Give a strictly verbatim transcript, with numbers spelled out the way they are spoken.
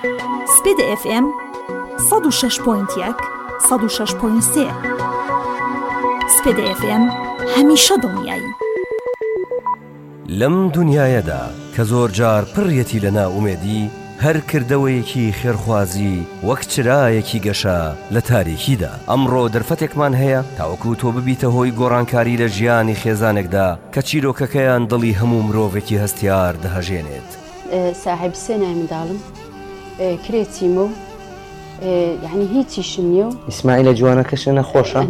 سپیدە اف ام سەد و شەش پۆینت یەک سەد و شەش پۆینت سێ. سپیدە اف ام هەمیشە دڵنیایی. لەم دنیایەدا کە زۆر جار پڕیەتی لە ناومێدی، هەر کردەوەیەکی خێرخوازی وەک چرایەکی گەشە لە تاریکیدا. ئەمڕۆ دەرفەتێکمان هەیە تاوەکو تۆ ببیتە هۆی گۆڕانکاری لە ژیانی خێزانێکدا کە چیرۆکەکەیان دڵی هەموو مرۆڤێکی هەستیار دەهەژێنێت. ساحب سێنای منداڵم، کرێچیمە و یعنی هیچیشم نییە و ئیسماعیلە جوانەکەشە نەخۆشە.